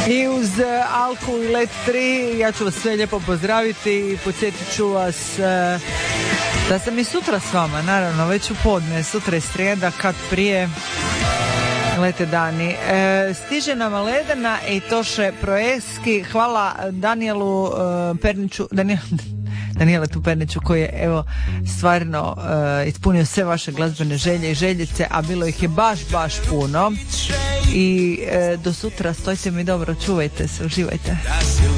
I uz Alku i Let 3 ja ću vas sve lijepo pozdraviti i podsjetit ću vas da sam i sutra s vama, naravno već u podne, sutra je srijeda kad prije lete dani. Stiže nam Ledena i Toše Proeski. Hvala Danielu Perniću, Danieletu Perniću koji je evo stvarno ispunio sve vaše glazbene želje i željice, a bilo ih je baš puno. I do sutra, stojte mi dobro, čuvajte se, uživajte.